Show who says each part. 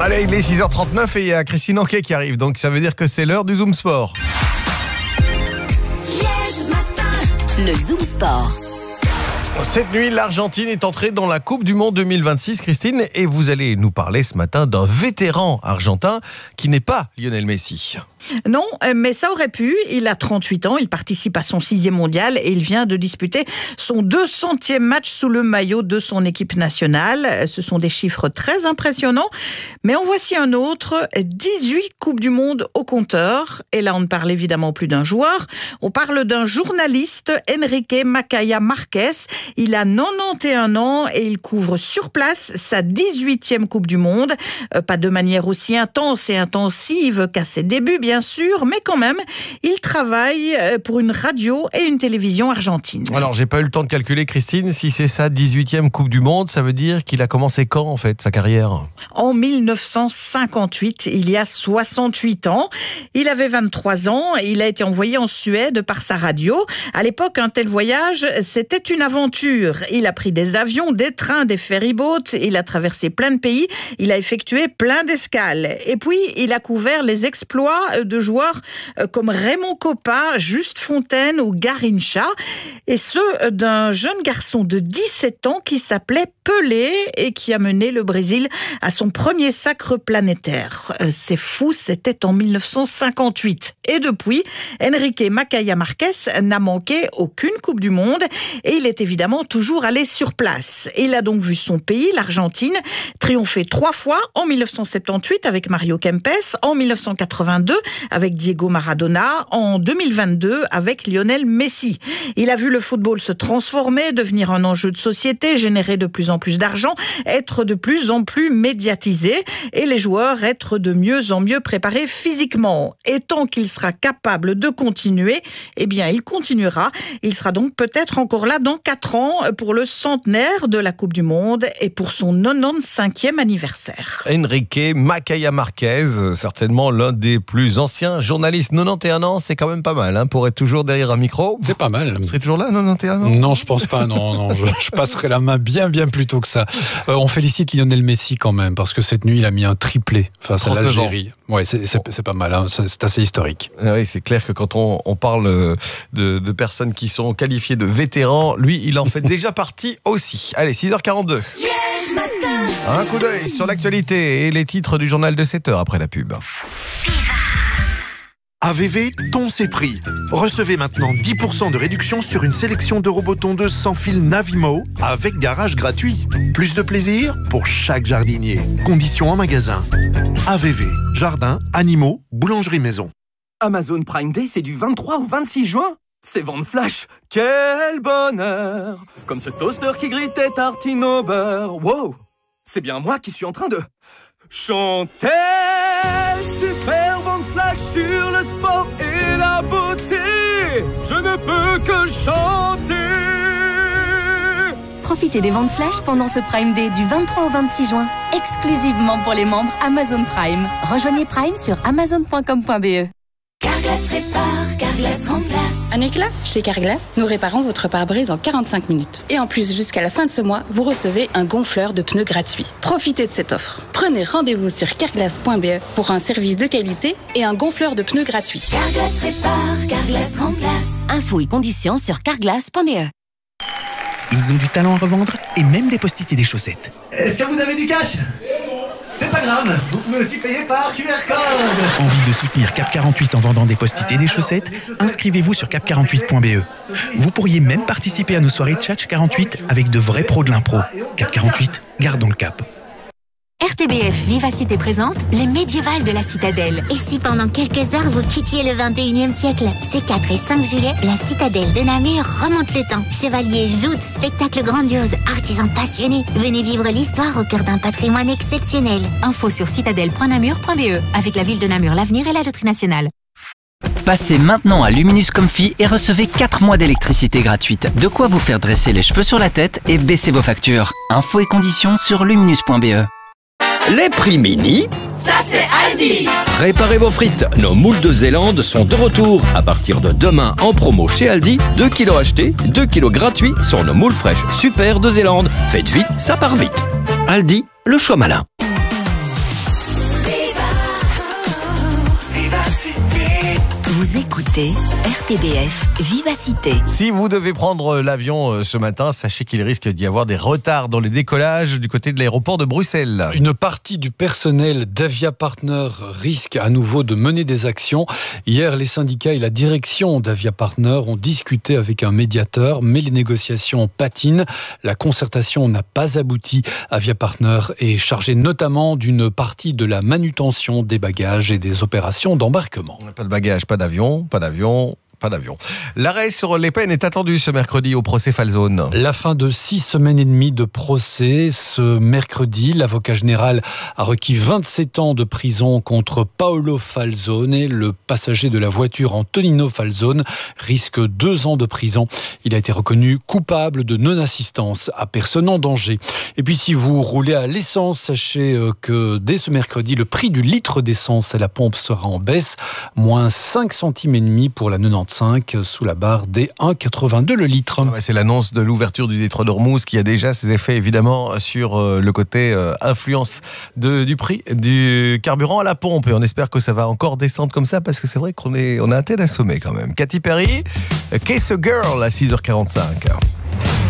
Speaker 1: Allez, il est 6h39 et il y a Christine Anquet qui arrive, donc ça veut dire que c'est l'heure du Zoom Sport.
Speaker 2: Le Zoom Sport.
Speaker 1: Cette nuit, l'Argentine est entrée dans la Coupe du Monde 2026, Christine, et vous allez nous parler ce matin d'un vétéran argentin qui n'est pas Lionel Messi.
Speaker 3: Non, mais ça aurait pu. Il a 38 ans, il participe à son 6e mondial et il vient de disputer son 200e match sous le maillot de son équipe nationale. Ce sont des chiffres très impressionnants. Mais en voici un autre, 18 Coupes du Monde au compteur. Et là, on ne parle évidemment plus d'un joueur. On parle d'un journaliste, Enrique Macaya Marquez. Il a 91 ans et il couvre sur place sa 18e Coupe du Monde. Pas de manière aussi intense et intensive qu'à ses débuts, bien sûr, mais quand même, il travaille pour une radio et une télévision argentine.
Speaker 1: Alors, j'ai pas eu le temps de calculer, Christine, si c'est sa 18e Coupe du Monde, ça veut dire qu'il a commencé quand, en fait, sa carrière ?
Speaker 3: En 1958, il y a 68 ans. Il avait 23 ans et il a été envoyé en Suède par sa radio. À l'époque, un tel voyage, c'était une aventure. Il a pris des avions, des trains, des ferryboats, il a traversé plein de pays, il a effectué plein d'escales. Et puis, il a couvert les exploits de joueurs comme Raymond Kopa, Juste Fontaine ou Garrincha, et ceux d'un jeune garçon de 17 ans qui s'appelait Pelé et qui a mené le Brésil à son premier sacre planétaire. C'est fou, c'était en 1958. Et depuis, Enrique Macaya Marquez n'a manqué aucune Coupe du Monde et il est évidemment toujours allé sur place. Il a donc vu son pays, l'Argentine, triompher 3 fois, en 1978 avec Mario Kempes, en 1982 avec Diego Maradona, en 2022 avec Lionel Messi. Il a vu le football se transformer, devenir un enjeu de société, générer de plus en plus d'argent, être de plus en plus médiatisé et les joueurs être de mieux en mieux préparés physiquement. Et tant qu'il sera capable de continuer, eh bien il continuera. Il sera donc peut-être encore là dans 4 ans pour le centenaire de la Coupe du Monde et pour son 95e anniversaire.
Speaker 1: Enrique Macaya Marquez, certainement l'un des plus anciens journalistes. 91 ans, c'est quand même pas mal, pour être toujours derrière un micro.
Speaker 4: C'est pas mal.
Speaker 1: Vous serez toujours là, 91 ans ?
Speaker 4: Non, je pense pas, non, je passerai la main bien plus tôt que ça. On félicite Lionel Messi quand même, parce que cette nuit, il a mis un triplé face à l'Algérie. Ouais, c'est pas mal, c'est assez historique.
Speaker 1: Ah oui, c'est clair que quand on parle de personnes qui sont qualifiées de vétérans, lui, il en fait déjà partie aussi. Allez, 6h42. Un coup d'œil sur l'actualité et les titres du journal de 7h après la pub.
Speaker 5: AVV, ton c'est pris. Recevez maintenant 10% de réduction sur une sélection de robots tondeuses sans fil Navimo avec garage gratuit. Plus de plaisir pour chaque jardinier. Conditions en magasin. AVV, jardin, animaux, boulangerie maison.
Speaker 6: Amazon Prime Day, c'est du 23 au 26 juin. C'est vente flash. Quel bonheur! Comme ce toaster qui grille tes tartines au beurre. Wow! C'est bien moi qui suis en train de chanter. Super vente flash sur le sport et la beauté. Je ne peux que chanter.
Speaker 2: Profitez des ventes flash pendant ce Prime Day du 23 au 26 juin, exclusivement pour les membres Amazon Prime. Rejoignez Prime sur amazon.com.be.
Speaker 7: Carglass répare, Carglass remplace.
Speaker 8: Un éclat? Chez Carglass, nous réparons votre pare-brise en 45 minutes. Et en plus, jusqu'à la fin de ce mois, vous recevez un gonfleur de pneus gratuit. Profitez de cette offre. Prenez rendez-vous sur carglass.be pour un service de qualité et un gonfleur de pneus gratuit.
Speaker 7: Carglass répare, Carglass remplace.
Speaker 2: Infos et conditions sur carglass.be.
Speaker 9: Ils ont du talent à revendre et même des post-it et des chaussettes.
Speaker 10: Est-ce que vous avez du cash ? C'est pas grave, vous pouvez aussi payer par QR code.
Speaker 9: Envie de soutenir Cap 48 en vendant des post-it et des chaussettes ? Inscrivez-vous sur cap48.be. Vous pourriez même participer à nos soirées Tchatch 48 avec de vrais pros de l'impro. Cap 48, gardons le cap.
Speaker 11: RTBF Vivacité présente les médiévales de la Citadelle.
Speaker 12: Et si pendant quelques heures vous quittiez le 21e siècle? Ces 4 et 5 juillet, la Citadelle de Namur remonte le temps. Chevaliers, joutes, spectacles grandioses, artisans passionnés. Venez vivre l'histoire au cœur d'un patrimoine exceptionnel.
Speaker 11: Info sur citadelle.namur.be. Avec la ville de Namur, l'avenir et la loterie nationale.
Speaker 13: Passez maintenant à Luminus Comfy et recevez 4 mois d'électricité gratuite. De quoi vous faire dresser les cheveux sur la tête et baisser vos factures. Infos et conditions sur luminus.be.
Speaker 14: Les prix mini,
Speaker 7: ça c'est Aldi.
Speaker 14: Préparez vos frites, nos moules de Zélande sont de retour. À partir de demain en promo chez Aldi, 2 kilos achetés, 2 kilos gratuits sur nos moules fraîches super de Zélande. Faites vite, ça part vite. Aldi, le choix malin.
Speaker 11: Vous écoutez RTBF Vivacité.
Speaker 1: Si vous devez prendre l'avion ce matin, sachez qu'il risque d'y avoir des retards dans les décollages du côté de l'aéroport de Bruxelles.
Speaker 4: Une partie du personnel d'Avia Partner risque à nouveau de mener des actions. Hier, les syndicats et la direction d'Avia Partner ont discuté avec un médiateur, mais les négociations patinent. La concertation n'a pas abouti. Avia Partner est chargé notamment d'une partie de la manutention des bagages et des opérations d'embarquement.
Speaker 1: Pas de bagages, pas d'avion. L'arrêt sur les peines est attendu ce mercredi au procès Falzone.
Speaker 4: La fin de 6 semaines et demie de procès. Ce mercredi, l'avocat général a requis 27 ans de prison contre Paolo Falzone. Le passager de la voiture Antonino Falzone risque 2 ans de prison. Il a été reconnu coupable de non-assistance à personne en danger. Et puis si vous roulez à l'essence, sachez que dès ce mercredi, le prix du litre d'essence à la pompe sera en baisse. Moins 5 centimes et demi pour la 95 sous la barre des 1,82 le litre.
Speaker 1: C'est l'annonce de l'ouverture du détroit d'Ormuz qui a déjà ses effets évidemment sur le côté influence du prix du carburant à la pompe. Et on espère que ça va encore descendre comme ça parce que c'est vrai qu'on a un tel assommé quand même. Katy Perry, Kiss a Girl à 6h45.